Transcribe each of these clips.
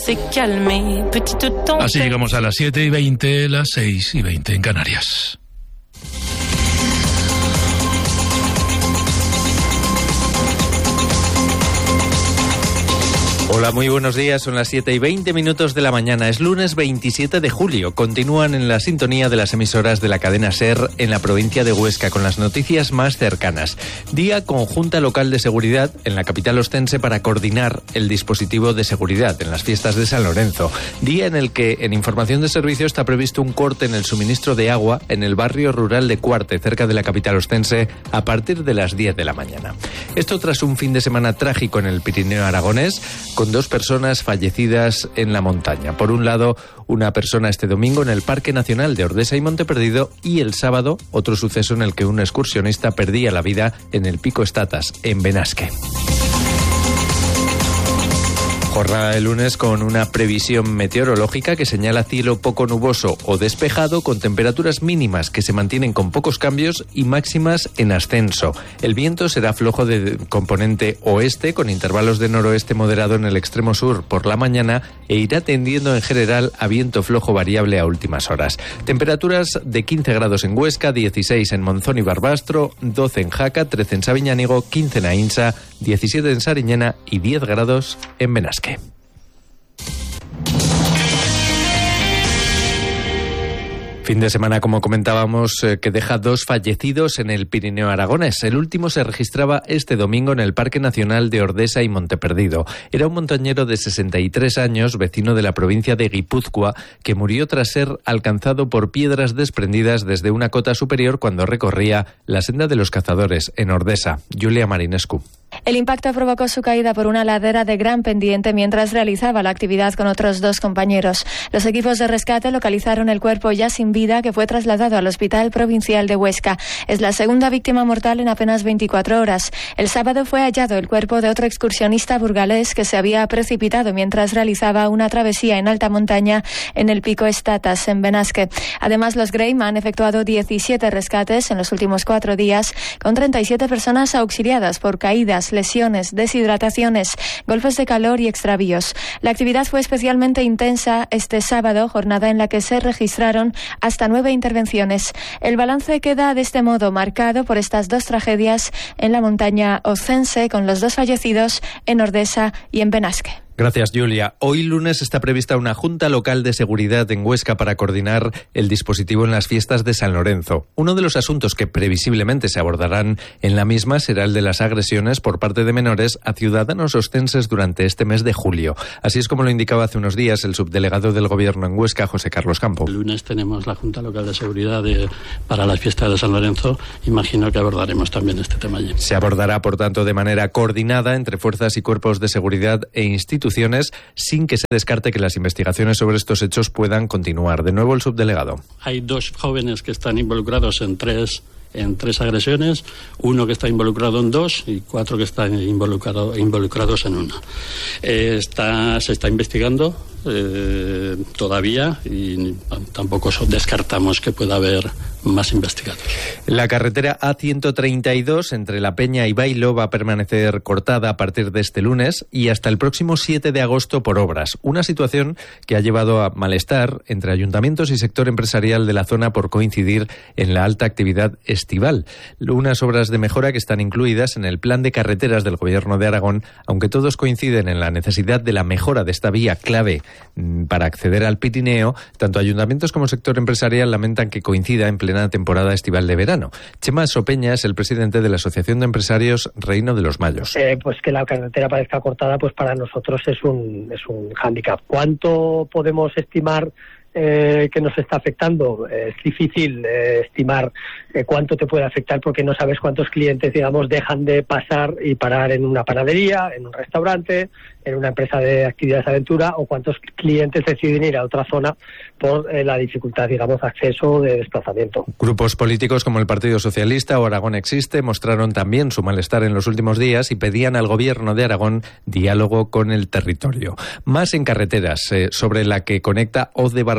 s'est calmé. Petite tempête. Así llegamos a las 7:20, las 6:20 en Canarias. Hola, muy buenos días. Son las 7:20 de la mañana. Es lunes 27 de julio. Continúan en la sintonía de las emisoras de la cadena SER en la provincia de Huesca con las noticias más cercanas. Día con Junta Local de Seguridad en la capital ostense para coordinar el dispositivo de seguridad en las fiestas de San Lorenzo. Día en el que en información de servicio está previsto un corte en el suministro de agua en el barrio rural de Cuarte, cerca de la capital ostense, a partir de las 10 de la mañana. Esto tras un fin de semana trágico en el Pirineo aragonés, con 2 personas fallecidas en la montaña. Por un lado, una persona este domingo en el Parque Nacional de Ordesa y Monteperdido, y el sábado otro suceso en el que un excursionista perdía la vida en el Pico Estatas, en Benasque. Jornada de lunes con una previsión meteorológica que señala cielo poco nuboso o despejado, con temperaturas mínimas que se mantienen con pocos cambios y máximas en ascenso. El viento será flojo de componente oeste, con intervalos de noroeste moderado en el extremo sur por la mañana, e irá tendiendo en general a viento flojo variable a últimas horas. Temperaturas de 15 grados en Huesca, 16 en Monzón y Barbastro, 12 en Jaca, 13 en Sabiñánigo, 15 en Aínsa, 17 en Sariñena y 10 grados en Benasque. Fin de semana, como comentábamos, que deja 2 fallecidos en el Pirineo aragonés. El último se registraba este domingo en el Parque Nacional de Ordesa y Monteperdido. Era un montañero de 63 años, vecino de la provincia de Guipúzcoa, que murió tras ser alcanzado por piedras desprendidas desde una cota superior cuando recorría la senda de los cazadores en Ordesa. Julia Marinescu. El impacto provocó su caída por una ladera de gran pendiente mientras realizaba la actividad con otros 2 compañeros. Los equipos de rescate localizaron el cuerpo ya sin vida, que fue trasladado al Hospital Provincial de Huesca. Es la segunda víctima mortal en apenas 24 horas. El sábado fue hallado el cuerpo de otro excursionista burgalés que se había precipitado mientras realizaba una travesía en alta montaña en el Pico Estatas, en Benasque. Además, los Greim han efectuado 17 rescates en los últimos 4 días, con 37 personas auxiliadas por caídas, lesiones, deshidrataciones, golpes de calor y extravíos. La actividad fue especialmente intensa este sábado, jornada en la que se registraron hasta 9 intervenciones. El balance queda de este modo marcado por estas 2 tragedias en la montaña ocense, con los 2 fallecidos en Ordesa y en Benasque. Gracias, Julia. Hoy lunes está prevista una Junta Local de Seguridad en Huesca para coordinar el dispositivo en las fiestas de San Lorenzo. Uno de los asuntos que previsiblemente se abordarán en la misma será el de las agresiones por parte de menores a ciudadanos ostenses durante este mes de julio. Así es como lo indicaba hace unos días el subdelegado del Gobierno en Huesca, José Carlos Campo. El lunes tenemos la Junta Local de Seguridad para las fiestas de San Lorenzo. Imagino que abordaremos también este tema allí. Se abordará, por tanto, de manera coordinada entre fuerzas y cuerpos de seguridad e instituciones, sin que se descarte que las investigaciones sobre estos hechos puedan continuar. De nuevo, el subdelegado. Hay 2 jóvenes que están involucrados en tres agresiones, 1 que está involucrado en 2 y 4 que están involucrados en 1. Se está investigando todavía y tampoco descartamos que pueda haber más investigados. La carretera A132 entre La Peña y Bailo va a permanecer cortada a partir de este lunes y hasta el próximo 7 de agosto por obras. Una situación que ha llevado a malestar entre ayuntamientos y sector empresarial de la zona por coincidir en la alta actividad estival. Unas obras de mejora que están incluidas en el plan de carreteras del Gobierno de Aragón, aunque todos coinciden en la necesidad de la mejora de esta vía clave para acceder al Pirineo. Tanto ayuntamientos como sector empresarial lamentan que coincida en plena temporada estival de verano. Chema Sopeña es el presidente de la Asociación de Empresarios Reino de los Mayos. Pues que la carretera parezca cortada, pues para nosotros es un hándicap. ¿Cuánto podemos estimar que nos está afectando? Es difícil estimar cuánto te puede afectar, porque no sabes cuántos clientes, digamos, dejan de pasar y parar en una panadería, en un restaurante, en una empresa de actividades de aventura, o cuántos clientes deciden ir a otra zona por la dificultad, digamos, de acceso o de desplazamiento. Grupos políticos como el Partido Socialista o Aragón Existe mostraron también su malestar en los últimos días y pedían al Gobierno de Aragón diálogo con el territorio. Más en carreteras, sobre la que conecta Hoz de Barbacoa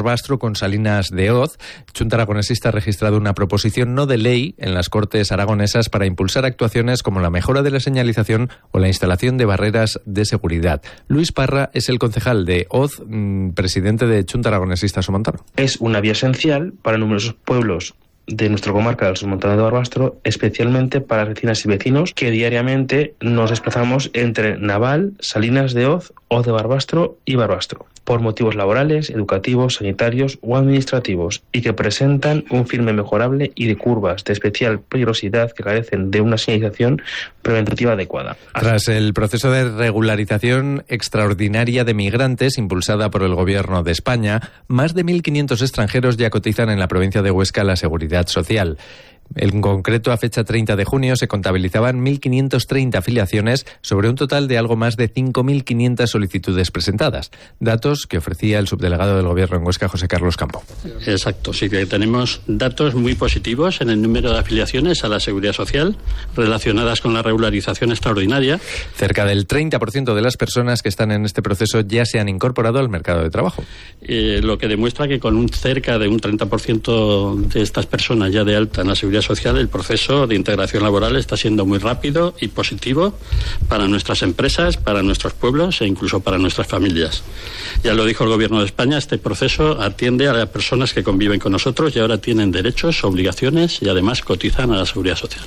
Barbastro con Salinas de Oz. Junta Aragonesista ha registrado una proposición no de ley en las Cortes aragonesas para impulsar actuaciones como la mejora de la señalización o la instalación de barreras de seguridad. Luis Parra es el concejal de Oz, presidente de Junta Aragonesista Somontano. Es una vía esencial para numerosos pueblos de nuestra comarca del Somontano de Barbastro, especialmente para vecinas y vecinos que diariamente nos desplazamos entre Naval, Salinas de Oz, Oz de Barbastro y Barbastro, por motivos laborales, educativos, sanitarios o administrativos, y que presentan un firme mejorable y de curvas de especial peligrosidad que carecen de una señalización preventiva adecuada. Tras el proceso de regularización extraordinaria de migrantes impulsada por el Gobierno de España, más de 1.500 extranjeros ya cotizan en la provincia de Huesca la seguridad social. En concreto, a fecha 30 de junio se contabilizaban 1.530 afiliaciones sobre un total de algo más de 5.500 solicitudes presentadas. Datos que ofrecía el subdelegado del Gobierno en Huesca, José Carlos Campo. Exacto, sí que tenemos datos muy positivos en el número de afiliaciones a la Seguridad Social relacionadas con la regularización extraordinaria. Cerca del 30% de las personas que están en este proceso ya se han incorporado al mercado de trabajo. Lo que demuestra que con cerca de un 30% de estas personas ya de alta en la Seguridad Social, el proceso de integración laboral está siendo muy rápido y positivo para nuestras empresas, para nuestros pueblos e incluso para nuestras familias. Ya lo dijo el Gobierno de España, este proceso atiende a las personas que conviven con nosotros y ahora tienen derechos, obligaciones y además cotizan a la Seguridad Social.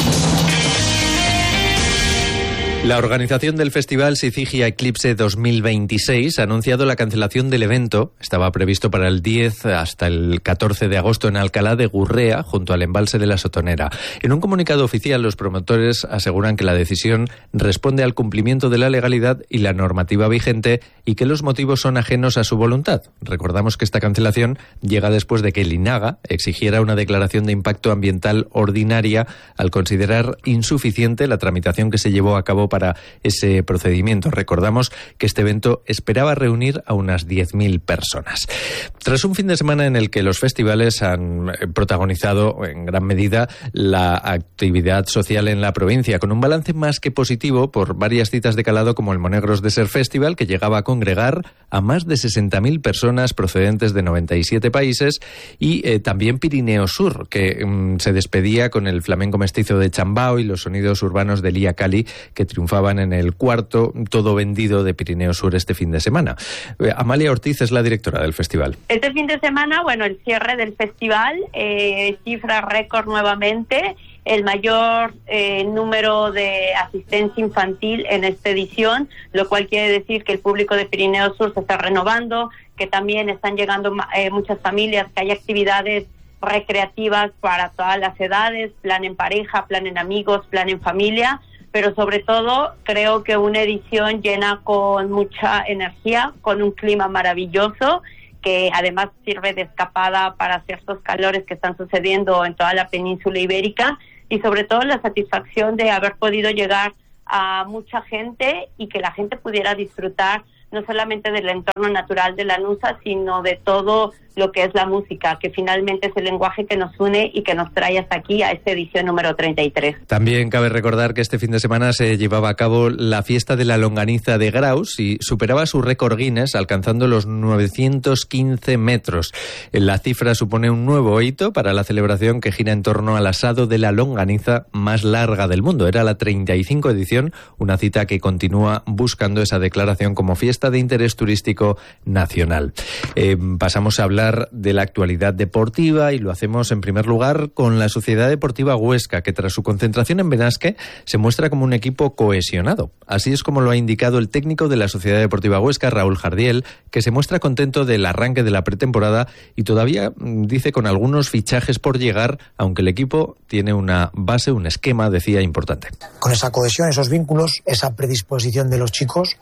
La organización del Festival Syzygia Eclipse 2026 ha anunciado la cancelación del evento. Estaba previsto para el 10 hasta el 14 de agosto en Alcalá de Gurrea, junto al embalse de la Sotonera. En un comunicado oficial, los promotores aseguran que la decisión responde al cumplimiento de la legalidad y la normativa vigente y que los motivos son ajenos a su voluntad. Recordamos que esta cancelación llega después de que el INAGA exigiera una declaración de impacto ambiental ordinaria al considerar insuficiente la tramitación que se llevó a cabo para ese procedimiento. Recordamos que este evento esperaba reunir a unas 10.000 personas. Tras un fin de semana en el que los festivales han protagonizado en gran medida la actividad social en la provincia, con un balance más que positivo por varias citas de calado como el Monegros Desert Festival, que llegaba a congregar a más de 60.000 personas procedentes de 97 países, y también Pirineo Sur, que se despedía con el flamenco mestizo de Chambao y los sonidos urbanos de Lía Cali, que triunfaban en el cuarto todo vendido de Pirineo Sur este fin de semana. Amalia Ortiz es la directora del festival. Este fin de semana, el cierre del festival, cifra récord nuevamente, el mayor número de asistencia infantil en esta edición, lo cual quiere decir que el público de Pirineo Sur se está renovando, que también están llegando muchas familias, que hay actividades recreativas para todas las edades, plan en pareja, plan en amigos, plan en familia, pero sobre todo creo que una edición llena con mucha energía, con un clima maravilloso, que además sirve de escapada para ciertos calores que están sucediendo en toda la península ibérica, y sobre todo la satisfacción de haber podido llegar a mucha gente y que la gente pudiera disfrutar no solamente del entorno natural de la Nusa, sino de todo lo que es la música, que finalmente es el lenguaje que nos une y que nos trae hasta aquí a esta edición número 33. También cabe recordar que este fin de semana se llevaba a cabo la fiesta de la longaniza de Graus y superaba su récord Guinness alcanzando los 915 metros. La cifra supone un nuevo hito para la celebración que gira en torno al asado de la longaniza más larga del mundo. Era la 35 edición, una cita que continúa buscando esa declaración como fiesta de interés turístico nacional. Pasamos a hablar de la actualidad deportiva y lo hacemos en primer lugar con la Sociedad Deportiva Huesca, que tras su concentración en Benasque se muestra como un equipo cohesionado. Así es como lo ha indicado el técnico de la Sociedad Deportiva Huesca, Raúl Jardiel, que se muestra contento del arranque de la pretemporada y todavía dice con algunos fichajes por llegar, aunque el equipo tiene una base, un esquema, decía, importante. Con esa cohesión, esos vínculos, esa predisposición de los chicos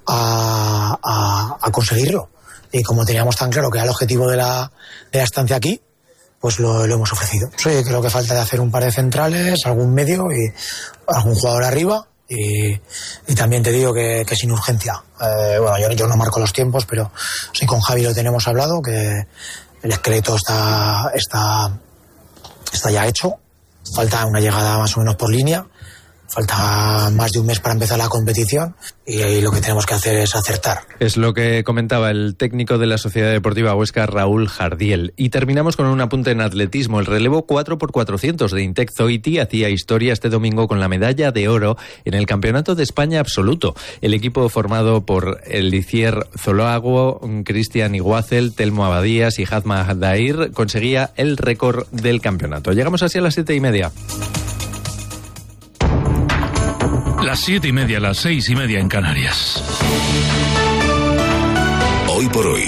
a conseguirlo. Y como teníamos tan claro que era el objetivo de la estancia aquí, pues lo hemos ofrecido. Sí, creo que falta de hacer un par de centrales, algún medio y algún jugador arriba. Y también te digo que sin urgencia. Yo no marco los tiempos, pero sí, con Javi lo tenemos hablado, que el esqueleto está ya hecho. Falta una llegada más o menos por línea. Falta más de un mes para empezar la competición y ahí lo que tenemos que hacer es acertar. Es lo que comentaba el técnico de la Sociedad Deportiva Huesca, Raúl Jardiel. Y terminamos con un apunte en atletismo. El relevo 4x400 de Intec Zoiti hacía historia este domingo con la medalla de oro en el Campeonato de España absoluto. El equipo formado por Elicier Zoloago, Cristian Iguazel, Telmo Abadías y Hadma Dair conseguía el récord del campeonato. Llegamos así a las 7:30. Las 7:30, las 6:30 en Canarias. Hoy por hoy,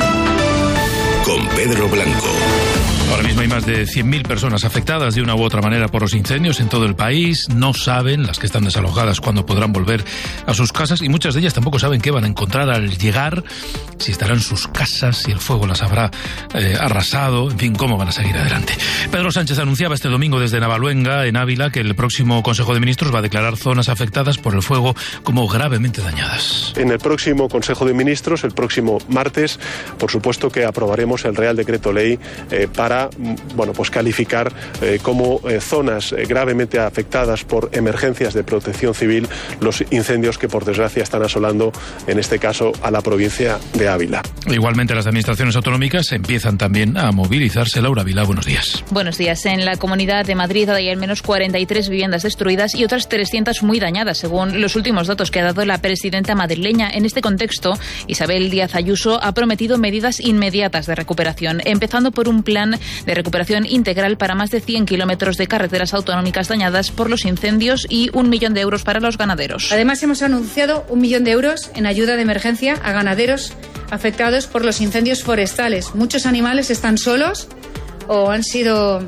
con Pedro Blanco. Ahora mismo hay más de 100.000 personas afectadas de una u otra manera por los incendios en todo el país. No saben, las que están desalojadas, cuándo podrán volver a sus casas, y muchas de ellas tampoco saben qué van a encontrar al llegar, si estarán en sus casas, si el fuego las habrá arrasado, en fin, cómo van a seguir adelante. Pedro Sánchez anunciaba este domingo desde Navaluenga, en Ávila, que el próximo Consejo de Ministros va a declarar zonas afectadas por el fuego como gravemente dañadas. En el próximo Consejo de Ministros, el próximo martes, por supuesto que aprobaremos el Real Decreto Ley para calificar como zonas gravemente afectadas por emergencias de protección civil los incendios que por desgracia están asolando, en este caso, a la provincia de Ávila. Igualmente las administraciones autonómicas empiezan también a movilizarse. Laura Vila, buenos días. Buenos días. En la Comunidad de Madrid hay al menos 43 viviendas destruidas y otras 300 muy dañadas, según los últimos datos que ha dado la presidenta madrileña. En este contexto, Isabel Díaz Ayuso ha prometido medidas inmediatas de recuperación, empezando por un plan de recuperación integral para más de 100 kilómetros de carreteras autonómicas dañadas por los incendios y 1 millón de euros para los ganaderos. Además, hemos anunciado 1 millón de euros en ayuda de emergencia a ganaderos afectados por los incendios forestales. Muchos animales están solos o han sido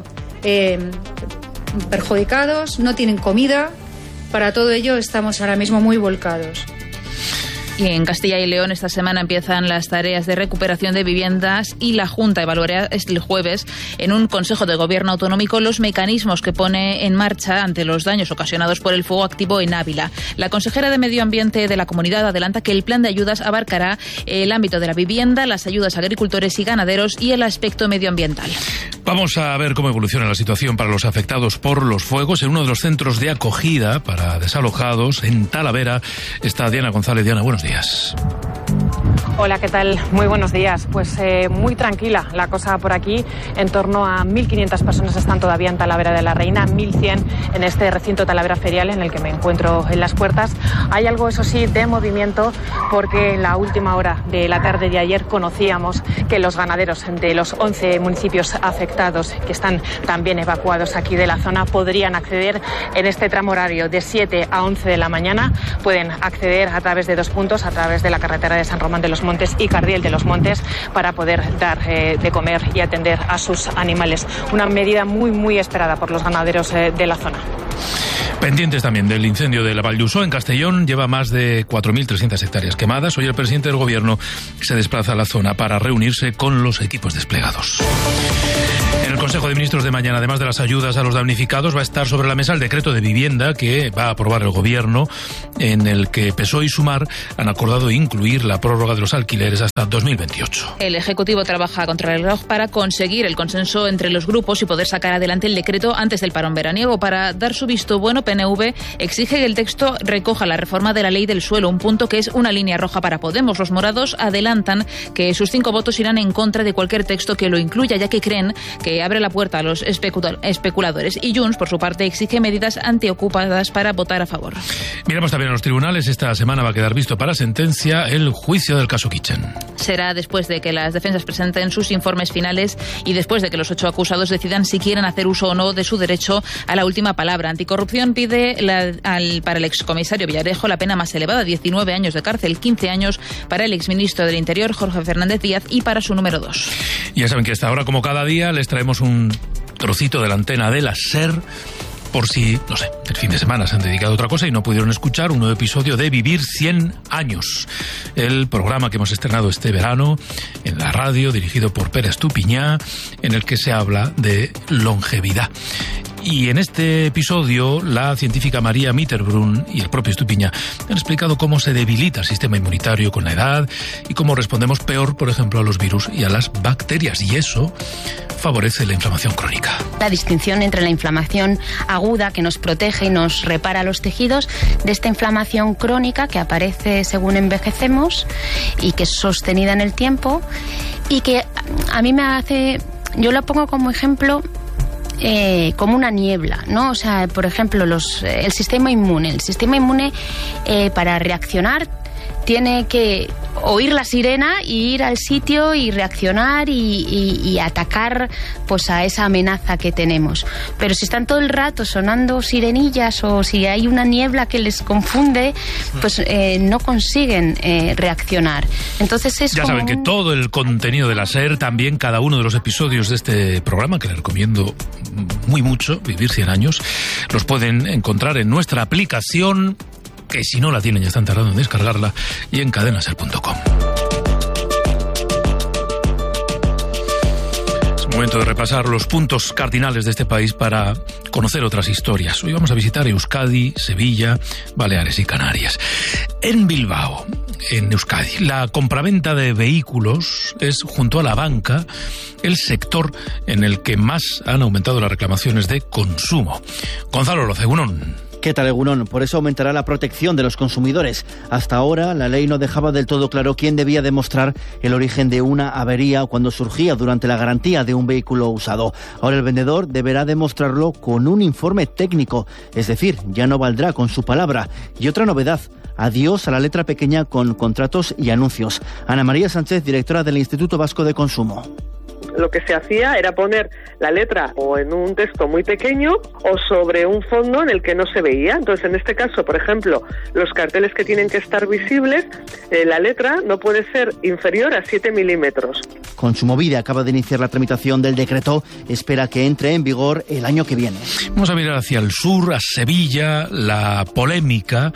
perjudicados, no tienen comida. Para todo ello estamos ahora mismo muy volcados. Y en Castilla y León esta semana empiezan las tareas de recuperación de viviendas y la Junta evaluará el jueves en un Consejo de Gobierno autonómico los mecanismos que pone en marcha ante los daños ocasionados por el fuego activo en Ávila. La consejera de Medio Ambiente de la comunidad adelanta que el plan de ayudas abarcará el ámbito de la vivienda, las ayudas a agricultores y ganaderos y el aspecto medioambiental. Vamos a ver cómo evoluciona la situación para los afectados por los fuegos. En uno de los centros de acogida para desalojados, en Talavera, está Diana González. Diana, buenos días. Hola, ¿qué tal? Muy buenos días. Pues muy tranquila la cosa por aquí. En torno a 1.500 personas están todavía en Talavera de la Reina, 1.100 en este recinto Talavera Ferial en el que me encuentro en las puertas. Hay algo, eso sí, de movimiento porque en la última hora de la tarde de ayer conocíamos que los ganaderos de los 11 municipios afectados, que están también evacuados aquí de la zona, podrían acceder en este tramo horario de 7 a 11 de la mañana. Pueden acceder a través de 2 puntos, a través de la carretera de San Román de los Montes y Cardiel de los Montes, para poder dar de comer y atender a sus animales. Una medida muy, muy esperada por los ganaderos de la zona. Pendientes también del incendio de la Vall d'Uixó en Castellón. Lleva más de 4.300 hectáreas quemadas. Hoy el presidente del Gobierno se desplaza a la zona para reunirse con los equipos desplegados. En el Consejo de Ministros de mañana, además de las ayudas a los damnificados, va a estar sobre la mesa el decreto de vivienda que va a aprobar el Gobierno, en el que PSOE y Sumar han acordado incluir la prórroga de los alquileres hasta 2028. El Ejecutivo trabaja contra el reloj para conseguir el consenso entre los grupos y poder sacar adelante el decreto antes del parón veraniego. Para dar su visto bueno, PNV exige que el texto recoja la reforma de la ley del suelo, un punto que es una línea roja para Podemos. Los morados adelantan que sus 5 votos irán en contra de cualquier texto que lo incluya, ya que creen que abre la puerta a los especuladores. Y Junts, por su parte, exige medidas antiocupadas para votar a favor. Miramos también a los tribunales. Esta semana va a quedar visto para sentencia el juicio del caso Kitchen. Será después de que las defensas presenten sus informes finales y después de que los 8 acusados decidan si quieren hacer uso o no de su derecho a la última palabra. Anticorrupción pide para el excomisario Villarejo la pena más elevada, 19 años de cárcel, 15 años para el exministro del Interior, Jorge Fernández Díaz, y para su número 2. Ya saben que hasta ahora, como cada día, les traemos un trocito de la antena de la SER, por si, no sé, el fin de semana se han dedicado a otra cosa y no pudieron escuchar un nuevo episodio de Vivir 100 años, el programa que hemos estrenado este verano en la radio, dirigido por Pere Estupiñá, en el que se habla de longevidad. Y en este episodio, la científica María Mitterbrunn y el propio Estupiñán han explicado cómo se debilita el sistema inmunitario con la edad y cómo respondemos peor, por ejemplo, a los virus y a las bacterias. Y eso favorece la inflamación crónica. La distinción entre la inflamación aguda, que nos protege y nos repara los tejidos, de esta inflamación crónica que aparece según envejecemos y que es sostenida en el tiempo y que a mí me hace... Yo lo pongo como ejemplo... como una niebla, ¿no? O sea, por ejemplo, el sistema inmune. El sistema inmune, para reaccionar, tiene que oír la sirena y ir al sitio y reaccionar y atacar, pues, a esa amenaza que tenemos. Pero si están todo el rato sonando sirenillas o si hay una niebla que les confunde, pues no consiguen reaccionar. Entonces es ya saben que todo el contenido de la SER, también cada uno de los episodios de este programa, que les recomiendo muy mucho, Vivir 100 años, los pueden encontrar en nuestra aplicación, que si no la tienen ya están tardando en descargarla, y en cadenaser.com. Es momento de repasar los puntos cardinales de este país para conocer otras historias. Hoy vamos a visitar Euskadi, Sevilla, Baleares y Canarias. En Bilbao, en Euskadi, la compraventa de vehículos es, junto a la banca, el sector en el que más han aumentado las reclamaciones de consumo. Gonzalo Loza, egunon. ¿Qué tal, Egunon? Por eso aumentará la protección de los consumidores. Hasta ahora, la ley no dejaba del todo claro quién debía demostrar el origen de una avería cuando surgía durante la garantía de un vehículo usado. Ahora el vendedor deberá demostrarlo con un informe técnico, es decir, ya no valdrá con su palabra. Y otra novedad: adiós a la letra pequeña con contratos y anuncios. Ana María Sánchez, directora del Instituto Vasco de Consumo. Lo que se hacía era poner la letra o en un texto muy pequeño o sobre un fondo en el que no se veía. Entonces, en este caso, por ejemplo, los carteles que tienen que estar visibles, la letra no puede ser inferior a 7 milímetros. Kontsumobide acaba de iniciar la tramitación del decreto. Espera que entre en vigor el año que viene. Vamos a mirar hacia el sur, a Sevilla. La polémica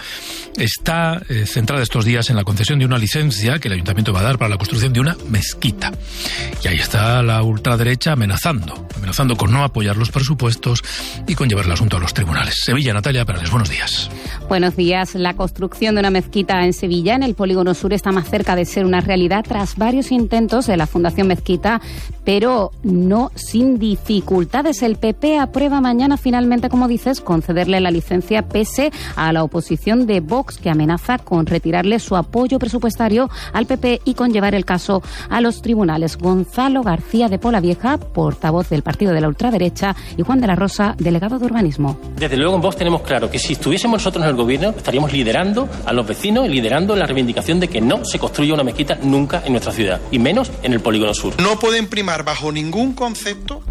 está centrada estos días en la concesión de una licencia que el ayuntamiento va a dar para la construcción de una mezquita. Y ahí está la ultraderecha amenazando con no apoyar los presupuestos y con llevar el asunto a los tribunales. Sevilla, Natalia Perales, buenos días. Buenos días. La construcción de una mezquita en Sevilla, en el Polígono Sur, está más cerca de ser una realidad tras varios intentos de la Fundación Mezquita, pero no sin dificultades. El PP aprueba mañana finalmente, como dices, concederle la licencia pese a la oposición de Vox, que amenaza con retirarle su apoyo presupuestario al PP y con llevar el caso a los tribunales. Gonzalo García de Polavieja, portavoz del partido de la ultraderecha, y Juan de la Rosa, delegado de urbanismo. Desde luego en Vox tenemos claro que si estuviésemos nosotros en el gobierno estaríamos liderando a los vecinos y liderando la reivindicación de que no se construya una mezquita nunca en nuestra ciudad, y menos en el Polígono Sur. No pueden primar bajo ningún concepto,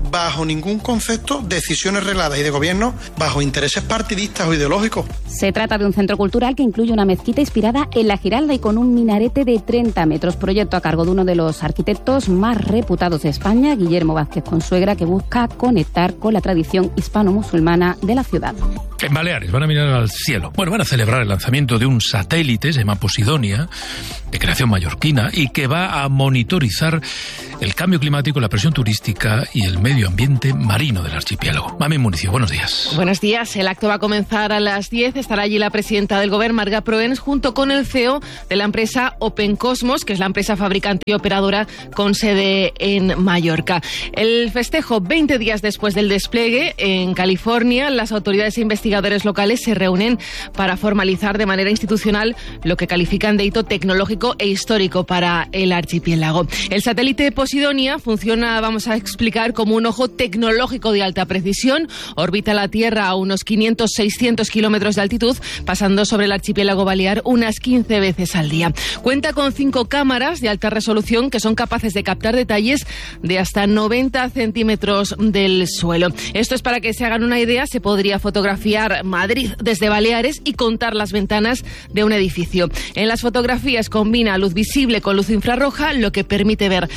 decisiones regladas y de gobierno bajo intereses partidistas o ideológicos. Se trata de un centro cultural que incluye una mezquita inspirada en la Giralda y con un minarete de 30 metros, proyecto a cargo de uno de los arquitectos más reputados de España, Guillermo Vázquez Consuegra, que busca conectar con la tradición hispano-musulmana de la ciudad. En Baleares van a mirar al cielo. Bueno, van a celebrar el lanzamiento de un satélite, se llama Posidonia, de creación mallorquina, y que va a monitorizar el cambio climático, la presión turística y el medio ambiente marino del archipiélago. Mami Municio, buenos días. Buenos días. El acto va a comenzar a las 10. Estará allí la presidenta del Gobierno, Marga Proens, junto con el CEO de la empresa Open Cosmos, que es la empresa fabricante y operadora con sede en Mallorca. El festejo, 20 días después del despliegue en California, las autoridades e investigadores locales se reúnen para formalizar de manera institucional lo que califican de hito tecnológico e histórico para el archipiélago. El satélite Posidonia funciona, vamos a explicar, como un ojo tecnológico de alta precisión. Orbita la Tierra a unos 500-600 kilómetros de altitud, pasando sobre el archipiélago balear unas 15 veces al día. Cuenta con 5 cámaras de alta resolución que son capaces de captar detalles de hasta 90 centímetros del suelo. Esto es para que se hagan una idea. Se podría fotografiar Madrid desde Baleares y contar las ventanas de un edificio. En las fotografías combina luz visible con luz infrarroja, lo que permite ver las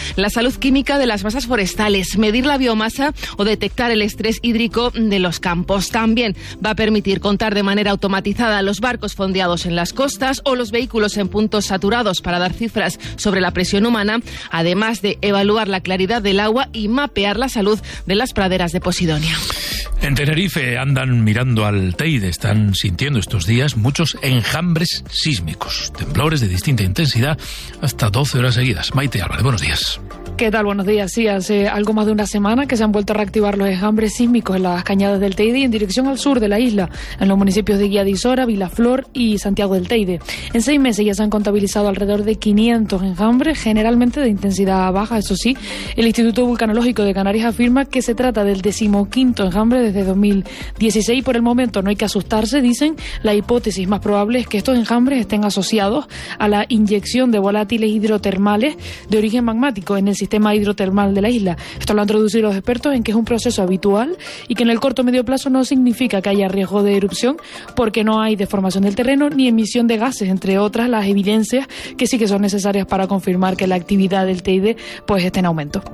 salud química de las masas forestales, medir la biomasa o detectar el estrés hídrico de los campos. También va a permitir contar de manera automatizada los barcos fondeados en las costas o los vehículos en puntos saturados para dar cifras sobre la presión humana, además de evaluar la claridad del agua y mapear la salud de las praderas de Posidonia. En Tenerife andan mirando al Teide, están sintiendo estos días muchos enjambres sísmicos, temblores de distinta intensidad hasta 12 horas seguidas. Maite Álvarez, buenos días. ¿Qué tal? Buenos días. Sí, hace algo más de una semana que se han vuelto a reactivar los enjambres sísmicos en las cañadas del Teide y en dirección al sur de la isla, en los municipios de Guía de Isora, Vilaflor y Santiago del Teide. En 6 meses ya se han contabilizado alrededor de 500 enjambres, generalmente de intensidad baja, eso sí. El Instituto Vulcanológico de Canarias afirma que se trata del 15º enjambre desde 2016. Por el momento no hay que asustarse, dicen. La hipótesis más probable es que estos enjambres estén asociados a la inyección de volátiles hidrotermales de origen magmático en el sistema hidrotermal de la isla. Esto lo han traducido los expertos en que es un proceso habitual y que en el corto o medio plazo no significa que haya riesgo de erupción porque no hay deformación del terreno ni emisión de gases, entre otras las evidencias que sí que son necesarias para confirmar que la actividad del Teide pues esté en aumento.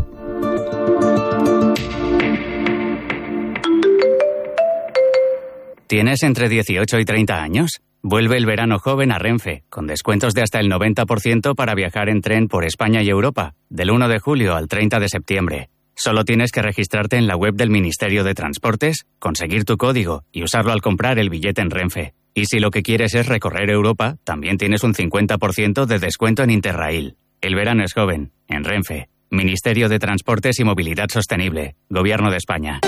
¿Tienes entre 18 y 30 años? Vuelve el verano joven a Renfe, con descuentos de hasta el 90% para viajar en tren por España y Europa, del 1 de julio al 30 de septiembre. Solo tienes que registrarte en la web del Ministerio de Transportes, conseguir tu código y usarlo al comprar el billete en Renfe. Y si lo que quieres es recorrer Europa, también tienes un 50% de descuento en Interrail. El verano es joven, en Renfe. Ministerio de Transportes y Movilidad Sostenible, Gobierno de España.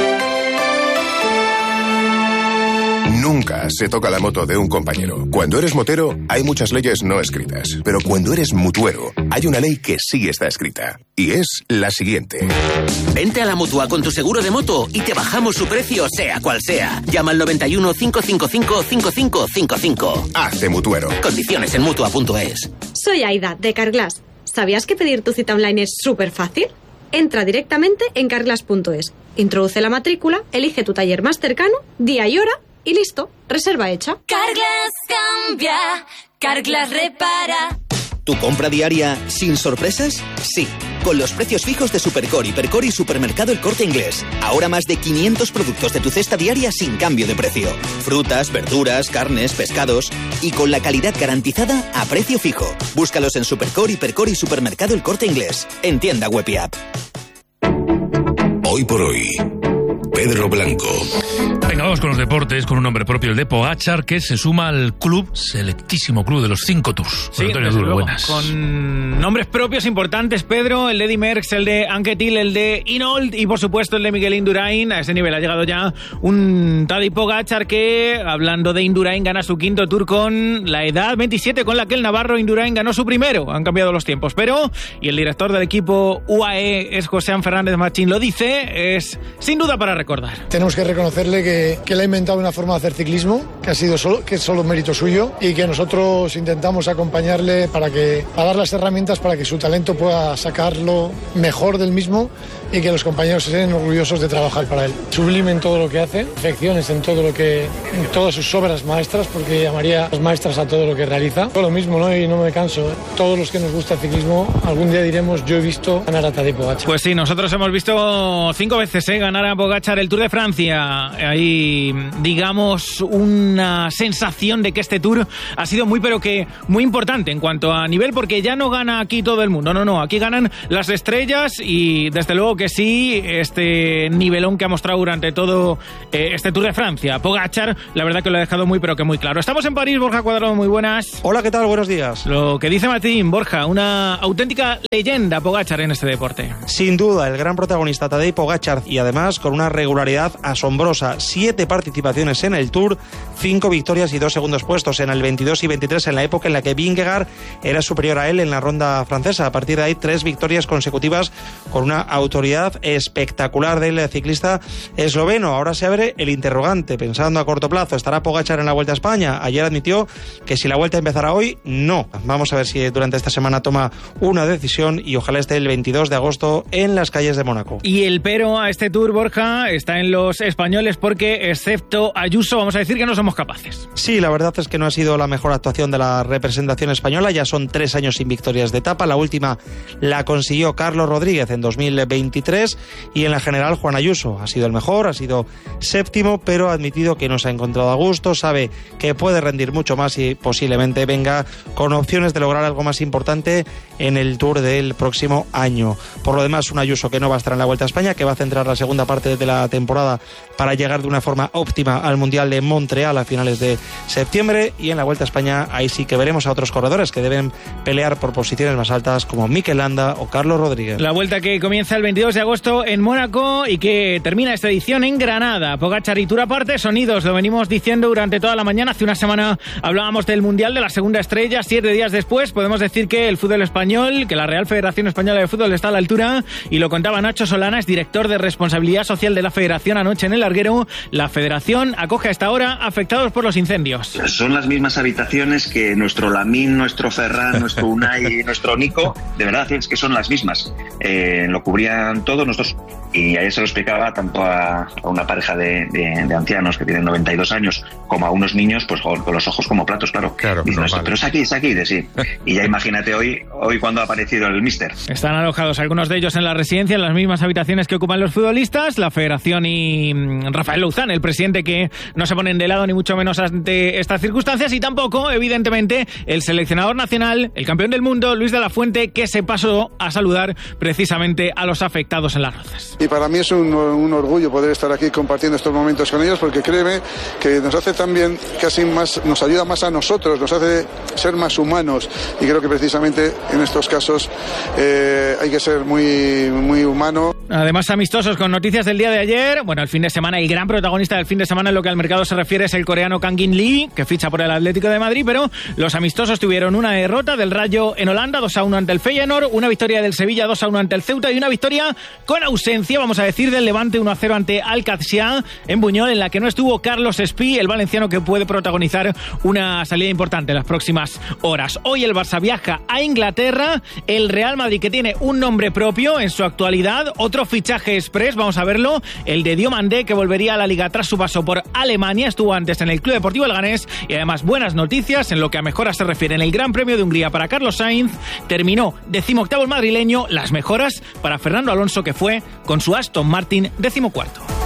Nunca se toca la moto de un compañero. Cuando eres motero, hay muchas leyes no escritas. Pero cuando eres mutuero, hay una ley que sí está escrita. Y es la siguiente. Vente a la Mutua con tu seguro de moto y te bajamos su precio, sea cual sea. Llama al 91 555 5555. Hazte mutuero. Condiciones en Mutua.es. Soy Aida, de Carglass. ¿Sabías que pedir tu cita online es súper fácil? Entra directamente en carglass.es. Introduce la matrícula, elige tu taller más cercano, día y hora, y listo, reserva hecha. Carglass cambia, Carglass repara. ¿Tu compra diaria sin sorpresas? Sí, con los precios fijos de Supercore, Hipercore y Supermercado El Corte Inglés. Ahora más de 500 productos de tu cesta diaria sin cambio de precio. Frutas, verduras, carnes, pescados y con la calidad garantizada a precio fijo. Búscalos en Supercore, Hipercore y Supermercado El Corte Inglés. En tienda web y app. Hoy por hoy, Pedro Blanco. Venga, vamos con los deportes, con un nombre propio, el de Pogačar, que se suma al selectísimo club de los 5 Tours. Sí, buenas. Con nombres propios importantes, Pedro, el de Eddy Merckx, el de Anke Thiel, el de Hinault y por supuesto el de Miguel Indurain. A ese nivel ha llegado ya un Tadej Pogačar que, hablando de Indurain, gana su 5º Tour con la edad 27 con la que el navarro Indurain ganó su primero. Han cambiado los tiempos, pero, y el director del equipo UAE es Joséan Fernández Machín, lo dice, es sin duda para recordar. Tenemos que reconocerle que él ha inventado una forma de hacer ciclismo que es solo mérito suyo y que nosotros intentamos acompañarle para dar las herramientas para que su talento pueda sacarlo mejor del mismo y que los compañeros estén orgullosos de trabajar para él. Sublime en todo lo que hace, perfecciones en todas sus obras maestras, porque llamaría las maestras a todo lo que realiza. Todo lo mismo, ¿no? Y no me canso. Todos los que nos gusta el ciclismo, algún día diremos, yo he visto ganar a Tadej Pogačar. Pues sí, nosotros hemos visto 5 veces ganar a Pogačar el Tour de Francia. Ahí, digamos, una sensación de que este Tour ha sido muy importante en cuanto a nivel, porque ya no gana aquí todo el mundo, no, aquí ganan las estrellas y desde luego que sí, este nivelón que ha mostrado durante todo este Tour de Francia. Pogačar, la verdad que lo ha dejado muy claro. Estamos en París, Borja Cuadrado, muy buenas. Hola, ¿qué tal? Buenos días. Lo que dice Martín, Borja, una auténtica leyenda Pogačar en este deporte. Sin duda, el gran protagonista Tadej Pogačar y además con una regularidad asombrosa. 7 participaciones en el Tour, 5 victorias y 2 segundos puestos en el 22 y 23 en la época en la que Vingegaard era superior a él en la ronda francesa. A partir de ahí, 3 victorias consecutivas con una autoridad espectacular del ciclista esloveno. Ahora se abre el interrogante, pensando a corto plazo, ¿estará Pogačar en la Vuelta a España? Ayer admitió que si la Vuelta empezara hoy, no. Vamos a ver si durante esta semana toma una decisión y ojalá esté el 22 de agosto en las calles de Mónaco. Y el pero a este Tour, Borja, está en los españoles porque que, excepto Ayuso, vamos a decir que no somos capaces. Sí, la verdad es que no ha sido la mejor actuación de la representación española. Ya son 3 años sin victorias de etapa. La última la consiguió Carlos Rodríguez en 2023 y en la general Juan Ayuso. Ha sido el mejor, ha sido séptimo, pero ha admitido que no se ha encontrado a gusto, sabe que puede rendir mucho más y posiblemente venga con opciones de lograr algo más importante en el Tour del próximo año. Por lo demás, un Ayuso que no va a estar en la Vuelta a España, que va a centrar la segunda parte de la temporada para llegar de una forma óptima al Mundial de Montreal a finales de septiembre, y en la Vuelta a España ahí sí que veremos a otros corredores que deben pelear por posiciones más altas como Mikel Landa o Carlos Rodríguez. La Vuelta que comienza el 22 de agosto en Mónaco y que termina esta edición en Granada. Pogačar y Tour aparte, sonidos, lo venimos diciendo durante toda la mañana. Hace una semana hablábamos del Mundial de la segunda estrella. 7 días después podemos decir que el fútbol español, que la Real Federación Española de Fútbol está a la altura, y lo contaba Nacho Solana, es director de Responsabilidad Social de la Federación anoche en el Larguero. La Federación acoge a esta hora afectados por los incendios. Son las mismas habitaciones que nuestro Lamín, nuestro Ferran, nuestro Unai, nuestro Nico. De verdad, es que son las mismas. Lo cubrían todos nosotros. Y ayer se lo explicaba tanto a una pareja de ancianos que tienen 92 años como a unos niños, pues con los ojos como platos, claro. Dicen, pero es aquí, de sí. Y ya imagínate hoy cuando ha aparecido el míster. Están alojados algunos de ellos en la residencia, en las mismas habitaciones que ocupan los futbolistas. La Federación y Rafael Louzán, el presidente, que no se ponen de lado ni mucho menos ante estas circunstancias, y tampoco, evidentemente, el seleccionador nacional, el campeón del mundo, Luis de la Fuente, que se pasó a saludar precisamente a los afectados en las Rozas. Y para mí es un orgullo poder estar aquí compartiendo estos momentos con ellos, porque créeme que nos hace también casi más, nos ayuda más a nosotros, nos hace ser más humanos, y creo que precisamente en estos casos hay que ser muy, muy humano. Además, amistosos con noticias del día de ayer. Bueno, el fin de semana, el gran protagonista del fin de semana en lo que al mercado se refiere es el coreano Kang-in Lee, que ficha por el Atlético de Madrid, pero los amistosos tuvieron una derrota del Rayo en Holanda, 2-1 ante el Feyenoord, una victoria del Sevilla, 2-1 ante el Ceuta, y una victoria con ausencia, vamos a decir, del Levante, 1-0 ante Al-Qadsiya en Buñol, en la que no estuvo Carlos Espí, el valenciano, que puede protagonizar una salida importante en las próximas horas. Hoy el Barça viaja a Inglaterra, el Real Madrid, que tiene un nombre propio en su actualidad, otro fichaje express, vamos a verlo, el de Diomandé, que volvería a la Liga tras su paso por Alemania, estuvo antes en el Club Deportivo Leganés, y además buenas noticias en lo que a mejoras se refiere. En el Gran Premio de Hungría para Carlos Sainz terminó 18º el madrileño, las mejoras para Fernando Alonso, que fue con su Aston Martin 14º.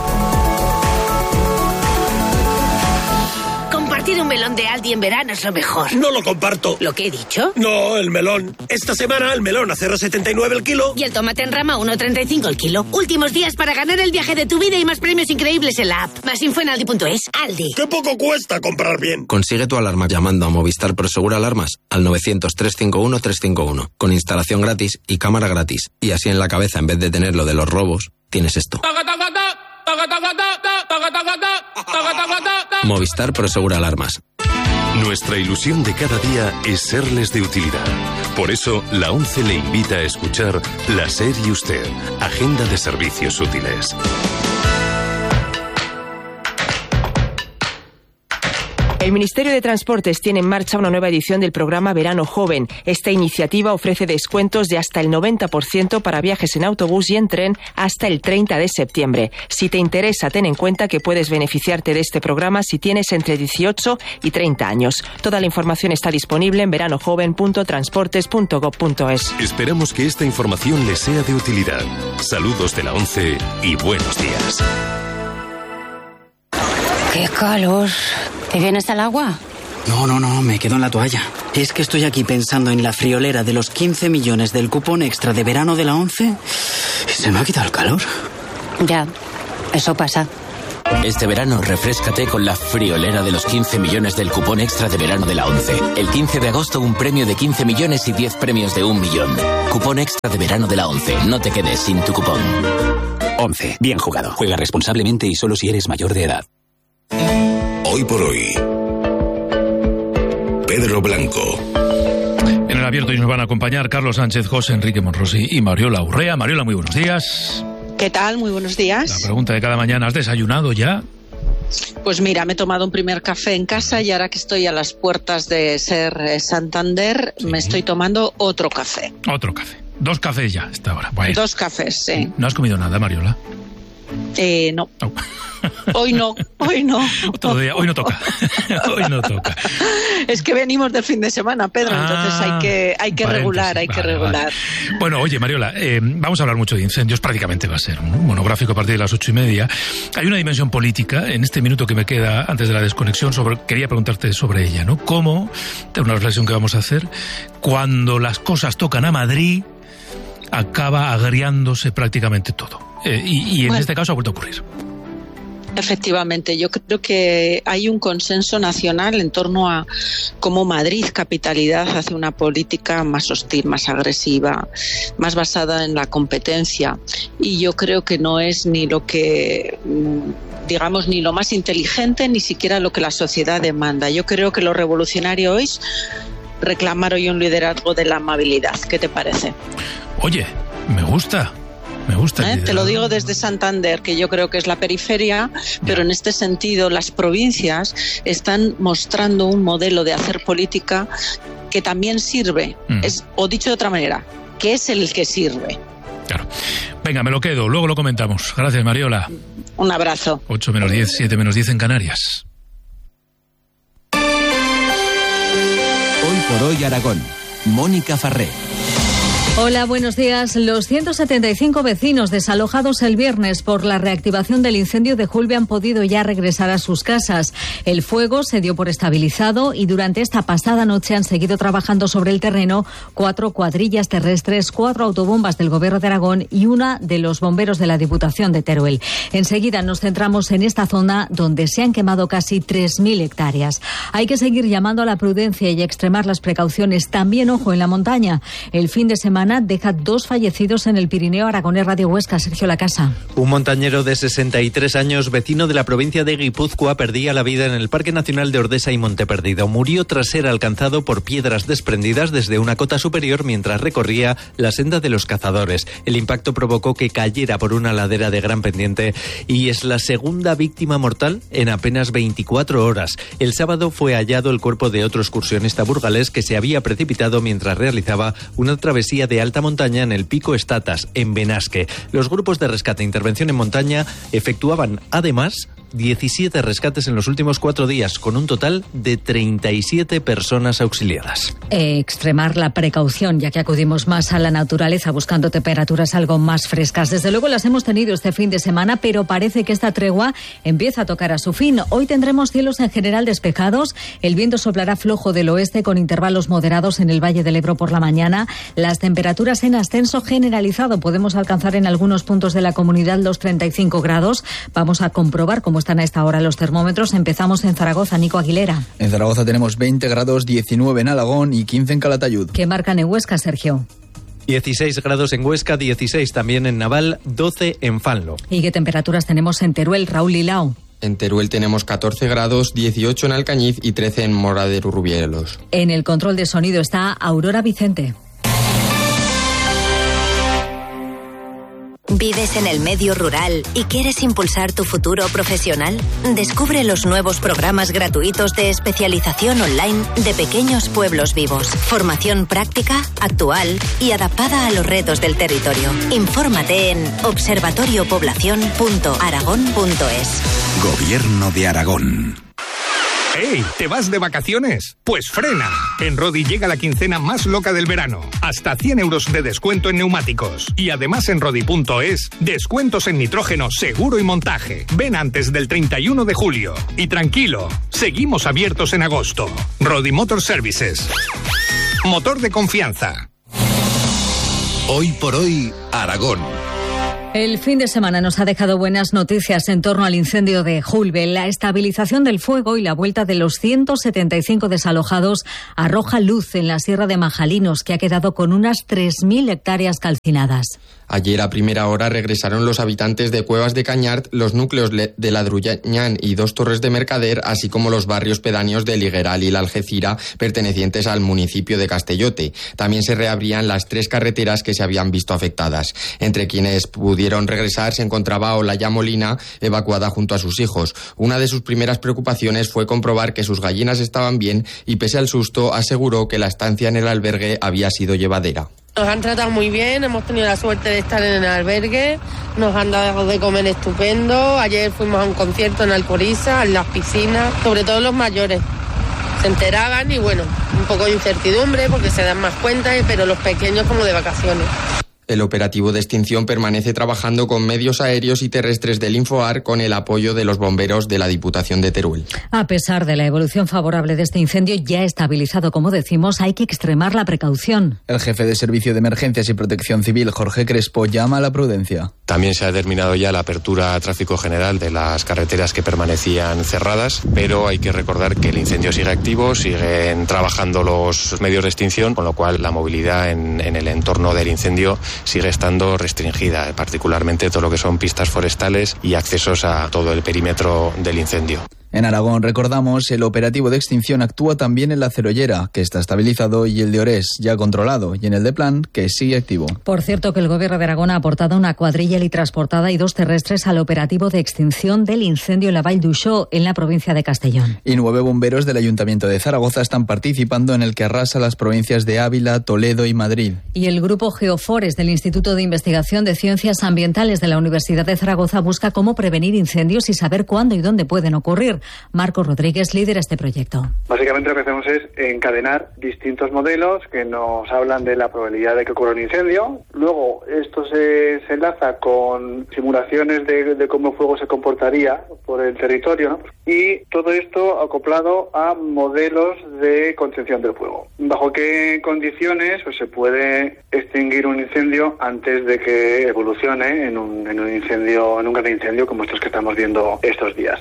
Compartir un melón de Aldi en verano es lo mejor. No lo comparto. ¿Lo que he dicho? No, el melón. Esta semana el melón a 0,79 el kilo. Y el tomate en rama a 1,35 el kilo. Últimos días para ganar el viaje de tu vida y más premios increíbles en la app. Más info en aldi.es. Aldi. ¡Qué poco cuesta comprar bien! Consigue tu alarma llamando a Movistar Prosegur Alarmas al 900-351-351. Con instalación gratis y cámara gratis. Y así en la cabeza, en vez de tener lo de los robos, tienes esto. Movistar Prosegur Alarmas. Nuestra ilusión de cada día es serles de utilidad. Por eso, la ONCE le invita a escuchar La SER y Usted, Agenda de Servicios Útiles. El Ministerio de Transportes tiene en marcha una nueva edición del programa Verano Joven. Esta iniciativa ofrece descuentos de hasta el 90% para viajes en autobús y en tren hasta el 30 de septiembre. Si te interesa, ten en cuenta que puedes beneficiarte de este programa si tienes entre 18 y 30 años. Toda la información está disponible en veranojoven.transportes.gov.es. Esperamos que esta información les sea de utilidad. Saludos de la ONCE y buenos días. ¡Qué calor! ¿Te vienes al agua? No, me quedo en la toalla. Es que estoy aquí pensando en la friolera de los 15 millones del cupón extra de verano de la ONCE y se me ha quitado el calor. Ya, eso pasa. Este verano refréscate con la friolera de los 15 millones del cupón extra de verano de la ONCE. El 15 de agosto un premio de 15 millones y 10 premios de 1 millón. Cupón extra de verano de la ONCE. No te quedes sin tu cupón. ONCE. Bien jugado. Juega responsablemente y solo si eres mayor de edad. Hoy por hoy, Pedro Blanco. En el abierto hoy nos van a acompañar Carlos Sánchez, José Enrique Monrosi y Mariola Urrea. Mariola, muy buenos días. ¿Qué tal? Muy buenos días. La pregunta de cada mañana, ¿has desayunado ya? Pues mira, me he tomado un primer café en casa y ahora que estoy a las puertas de SER Santander, sí, me estoy tomando otro café. Otro café. 2 cafés ya hasta ahora. Bueno. 2 cafés, sí. ¿No has comido nada, Mariola? No. Hoy no. Hoy no toca. Hoy no toca. Es que venimos del fin de semana, Pedro, entonces hay que regular. Vale. Bueno, oye, Mariola, vamos a hablar mucho de incendios, prácticamente va a ser un monográfico a partir de las 8:30. Hay una dimensión política, en este minuto que me queda antes de la desconexión, quería preguntarte sobre ella, ¿no? ¿Cómo, una reflexión que vamos a hacer, cuando las cosas tocan a Madrid, acaba agriándose prácticamente todo? Y en este caso ha vuelto a ocurrir. Efectivamente, yo creo que hay un consenso nacional en torno a cómo Madrid, capitalidad, hace una política más hostil, más agresiva, más basada en la competencia. Y yo creo que no es ni lo que, digamos, ni lo más inteligente, ni siquiera lo que la sociedad demanda. Yo creo que lo revolucionario es reclamar hoy un liderazgo de la amabilidad. ¿Qué te parece? Oye, me gusta. Te lo digo desde Santander, que yo creo que es la periferia, pero en este sentido las provincias están mostrando un modelo de hacer política que también sirve, o dicho de otra manera, que es el que sirve. Claro. Venga, me lo quedo, luego lo comentamos. Gracias, Mariola. Un abrazo. 8 menos 10, 7 menos 10 en Canarias. Hoy por hoy Aragón. Mónica Farré. Hola, buenos días. Los 175 vecinos desalojados el viernes por la reactivación del incendio de Julbe han podido ya regresar a sus casas. El fuego se dio por estabilizado y durante esta pasada noche han seguido trabajando sobre el terreno 4 cuadrillas terrestres, 4 autobombas del Gobierno de Aragón y una de los bomberos de la Diputación de Teruel. Enseguida nos centramos en esta zona donde se han quemado casi 3.000 hectáreas. Hay que seguir llamando a la prudencia y extremar las precauciones. También, ojo, en la montaña. El fin de semana deja 2 fallecidos en el Pirineo aragonés. Radio Huesca, Sergio Lacasa. Un montañero de 63 años, vecino de la provincia de Guipúzcoa, perdía la vida en el Parque Nacional de Ordesa y Monte Perdido. Murió tras ser alcanzado por piedras desprendidas desde una cota superior mientras recorría la senda de los cazadores. El impacto provocó que cayera por una ladera de gran pendiente y es la segunda víctima mortal en apenas 24 horas. El sábado fue hallado el cuerpo de otro excursionista burgalés que se había precipitado mientras realizaba una travesía de alta montaña en el Pico Estatas, en Benasque. Los grupos de rescate e intervención en montaña efectuaban además 17 rescates en los últimos 4 días, con un total de 37 personas auxiliadas. Extremar la precaución, ya que acudimos más a la naturaleza buscando temperaturas algo más frescas. Desde luego las hemos tenido este fin de semana, pero parece que esta tregua empieza a tocar a su fin. Hoy tendremos cielos en general despejados, el viento soplará flojo del oeste con intervalos moderados en el Valle del Ebro por la mañana. Las temperaturas en ascenso generalizado, podemos alcanzar en algunos puntos de la comunidad los 35 grados. Vamos a comprobar cómo están a esta hora los termómetros. Empezamos en Zaragoza, Nico Aguilera. En Zaragoza tenemos 20 grados, 19 en Alagón y 15 en Calatayud. ¿Qué marcan en Huesca, Sergio? 16 grados en Huesca, 16 también en Naval, 12 en Fanlo. ¿Y qué temperaturas tenemos en Teruel, Raúl Lilao? En Teruel tenemos 14 grados, 18 en Alcañiz y 13 en Mora de Rubielos. En el control de sonido está Aurora Vicente. ¿Vives en el medio rural y quieres impulsar tu futuro profesional? Descubre los nuevos programas gratuitos de especialización online de Pequeños Pueblos Vivos. Formación práctica, actual y adaptada a los retos del territorio. Infórmate en observatoriopoblacion.aragón.es. Gobierno de Aragón. ¡Ey! ¿Te vas de vacaciones? Pues frena. En Rodi llega la quincena más loca del verano. Hasta 100 euros de descuento en neumáticos. Y además en Rodi.es, descuentos en nitrógeno, seguro y montaje. Ven antes del 31 de julio. Y tranquilo, seguimos abiertos en agosto. Rodi Motor Services. Motor de confianza. Hoy por hoy, Aragón. El fin de semana nos ha dejado buenas noticias en torno al incendio de Julbe. La estabilización del fuego y la vuelta de los 175 desalojados arroja luz en la Sierra de Majalinos, que ha quedado con unas 3.000 hectáreas calcinadas. Ayer a primera hora regresaron los habitantes de Cuevas de Cañart, los núcleos de Ladruñán y 2 Torres de Mercader, así como los barrios pedáneos de Ligueral y La Algeciras, pertenecientes al municipio de Castellote. También se reabrían las 3 carreteras que se habían visto afectadas. Entre quienes pudieron pudieron regresar se encontraba Olaya Molina, evacuada junto a sus hijos. Una de sus primeras preocupaciones fue comprobar que sus gallinas estaban bien y, pese al susto, aseguró que la estancia en el albergue había sido llevadera. Nos han tratado muy bien, hemos tenido la suerte de estar en el albergue, nos han dado de comer estupendo. Ayer fuimos a un concierto en Alcoriza, en las piscinas, sobre todo los mayores. Se enteraban y bueno, un poco de incertidumbre porque se dan más cuenta, pero los pequeños como de vacaciones. El operativo de extinción permanece trabajando con medios aéreos y terrestres del Infoar con el apoyo de los bomberos de la Diputación de Teruel. A pesar de la evolución favorable de este incendio ya estabilizado, como decimos, hay que extremar la precaución. El jefe de Servicio de Emergencias y Protección Civil, Jorge Crespo, llama a la prudencia. También se ha determinado ya la apertura a tráfico general de las carreteras que permanecían cerradas, pero hay que recordar que el incendio sigue activo, siguen trabajando los medios de extinción, con lo cual la movilidad en el entorno del incendio sigue estando restringida, particularmente todo lo que son pistas forestales y accesos a todo el perímetro del incendio. En Aragón, recordamos, el operativo de extinción actúa también en la Cerollera, que está estabilizado, y el de Orés, ya controlado, y en el de Plan, que sigue activo. Por cierto, que el Gobierno de Aragón ha aportado una cuadrilla helitransportada y 2 terrestres al operativo de extinción del incendio en la Vall d'Uixó, en la provincia de Castellón. Y 9 bomberos del Ayuntamiento de Zaragoza están participando en el que arrasa las provincias de Ávila, Toledo y Madrid. Y el grupo Geofores del Instituto de Investigación de Ciencias Ambientales de la Universidad de Zaragoza busca cómo prevenir incendios y saber cuándo y dónde pueden ocurrir. Marcos Rodríguez lidera este proyecto. Básicamente lo que hacemos es encadenar distintos modelos que nos hablan de la probabilidad de que ocurra un incendio. Luego esto se enlaza con simulaciones de cómo el fuego se comportaría por el territorio, ¿no? Y todo esto acoplado a modelos de contención del fuego. ¿Bajo qué condiciones se puede extinguir un incendio antes de que evolucione en un incendio, en un gran incendio como estos que estamos viendo estos días?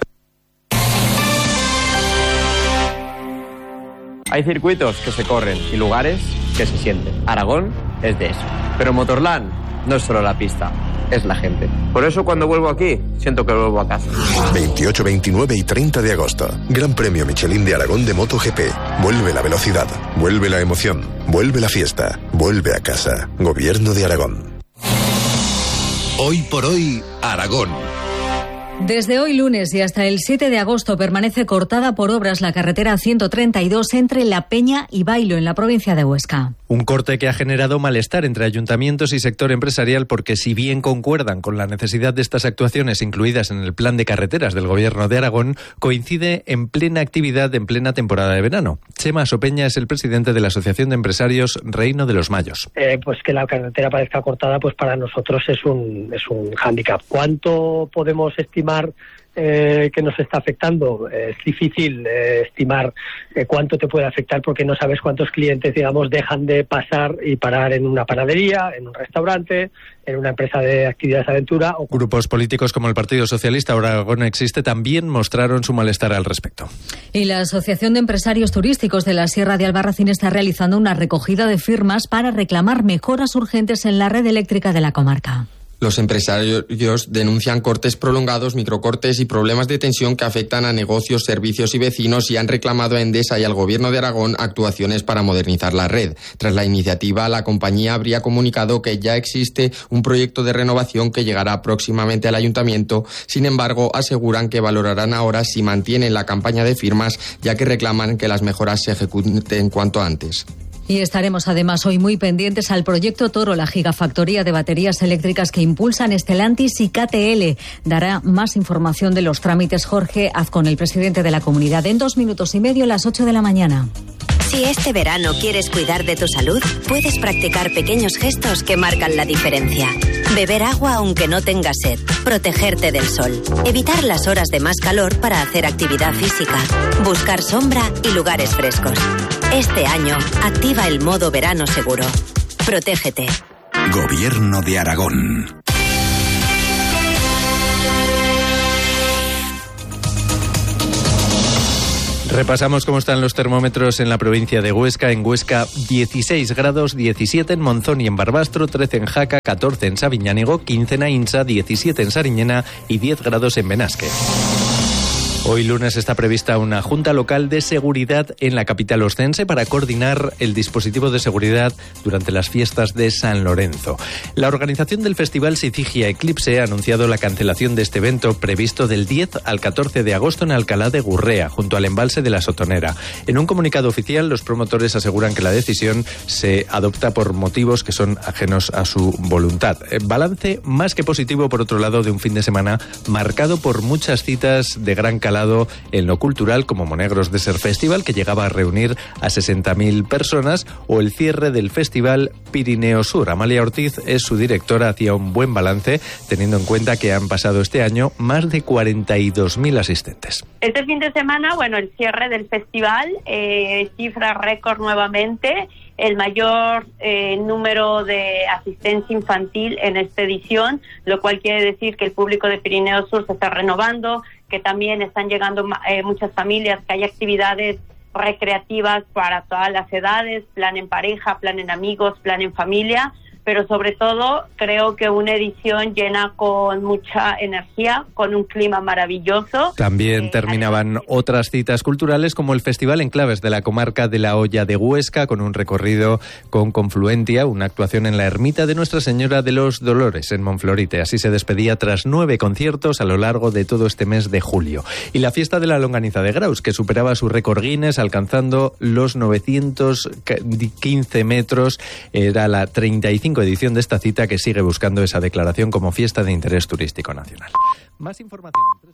Hay circuitos que se corren y lugares que se sienten. Aragón es de eso. Pero Motorland no es solo la pista, es la gente. Por eso cuando vuelvo aquí, siento que vuelvo a casa. 28, 29 y 30 de agosto. Gran Premio Michelin de Aragón de MotoGP. Vuelve la velocidad, vuelve la emoción, vuelve la fiesta, vuelve a casa. Gobierno de Aragón. Hoy por hoy, Aragón. Desde hoy lunes y hasta el 7 de agosto permanece cortada por obras la carretera 132 entre La Peña y Bailo, en la provincia de Huesca. Un corte que ha generado malestar entre ayuntamientos y sector empresarial porque, si bien concuerdan con la necesidad de estas actuaciones incluidas en el plan de carreteras del Gobierno de Aragón, coincide en plena actividad en plena temporada de verano. Chema Sopeña es el presidente de la Asociación de Empresarios Reino de los Mayos. Pues que la carretera parezca cortada, pues para nosotros es un hándicap. ¿Cuánto podemos estimar que nos está afectando? Es difícil estimar cuánto te puede afectar porque no sabes cuántos clientes, digamos, dejan de pasar y parar en una panadería, en un restaurante, en una empresa de actividades de aventura. Grupos políticos como el Partido Socialista, ahora Aragón Existe, también mostraron su malestar al respecto. Y la Asociación de Empresarios Turísticos de la Sierra de Albarracín está realizando una recogida de firmas para reclamar mejoras urgentes en la red eléctrica de la comarca. Los empresarios denuncian cortes prolongados, microcortes y problemas de tensión que afectan a negocios, servicios y vecinos, y han reclamado a Endesa y al Gobierno de Aragón actuaciones para modernizar la red. Tras la iniciativa, la compañía habría comunicado que ya existe un proyecto de renovación que llegará próximamente al ayuntamiento. Sin embargo, aseguran que valorarán ahora si mantienen la campaña de firmas, ya que reclaman que las mejoras se ejecuten cuanto antes. Y estaremos además hoy muy pendientes al proyecto Toro, la gigafactoría de baterías eléctricas que impulsan Stellantis y KTL. Dará más información de los trámites Jorge Azcón, el presidente de la comunidad, en 2 minutos y medio, a las 8 de la mañana. Si este verano quieres cuidar de tu salud, puedes practicar pequeños gestos que marcan la diferencia. Beber agua aunque no tengas sed, protegerte del sol, evitar las horas de más calor para hacer actividad física, buscar sombra y lugares frescos. Este año, activa el modo verano seguro. Protégete. Gobierno de Aragón. Repasamos cómo están los termómetros en la provincia de Huesca. En Huesca, 16 grados, 17 en Monzón y en Barbastro, 13 en Jaca, 14 en Sabiñánigo, 15 en Ainsa, 17 en Sariñena y 10 grados en Benasque. Hoy lunes está prevista una junta local de seguridad en la capital oscense para coordinar el dispositivo de seguridad durante las fiestas de San Lorenzo. La organización del Festival Sitigia Eclipse ha anunciado la cancelación de este evento previsto del 10 al 14 de agosto en Alcalá de Gurrea, junto al embalse de la Sotonera. En un comunicado oficial, los promotores aseguran que la decisión se adopta por motivos que son ajenos a su voluntad. Balance más que positivo, por otro lado, de un fin de semana marcado por muchas citas de gran calado en lo cultural, como Monegros Desert Festival, que llegaba a reunir a 60.000 personas, o el cierre del Festival Pirineo Sur. Amalia Ortiz es su directora, hacía un buen balance, teniendo en cuenta que han pasado este año más de 42.000 asistentes. Este fin de semana, el cierre del festival, cifra récord nuevamente, el mayor número de asistencia infantil en esta edición, lo cual quiere decir que el público de Pirineo Sur se está renovando, que también están llegando muchas familias, que hay actividades recreativas para todas las edades, plan en pareja, plan en amigos, plan en familia, pero sobre todo creo que una edición llena con mucha energía, con un clima maravilloso. También terminaban otras citas culturales, como el Festival Enclaves de la comarca de la Hoya de Huesca, con un recorrido con Confluentia, una actuación en la ermita de Nuestra Señora de los Dolores en Monflorite. Así se despedía tras 9 conciertos a lo largo de todo este mes de julio. Y la fiesta de la longaniza de Graus, que superaba su récord Guinness, alcanzando los 915 metros. Era la 35 edición de esta cita, que sigue buscando esa declaración como fiesta de interés turístico nacional. Más información en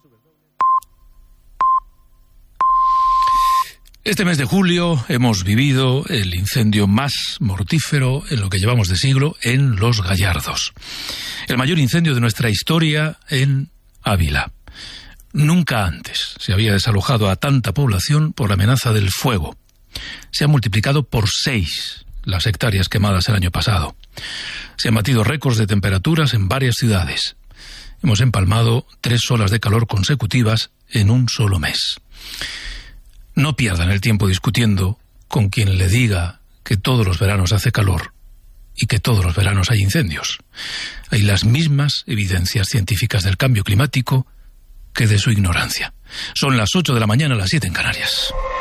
Este mes de julio hemos vivido el incendio más mortífero en lo que llevamos de siglo en Los Gallardos. El mayor incendio de nuestra historia en Ávila. Nunca antes se había desalojado a tanta población por la amenaza del fuego. Se han multiplicado por 6 las hectáreas quemadas el año pasado. Se han batido récords de temperaturas en varias ciudades. Hemos empalmado 3 olas de calor consecutivas en un solo mes. No pierdan el tiempo discutiendo con quien le diga que todos los veranos hace calor y que todos los veranos hay incendios. Hay las mismas evidencias científicas del cambio climático que de su ignorancia. Son las 8 de la mañana, las 7 en Canarias.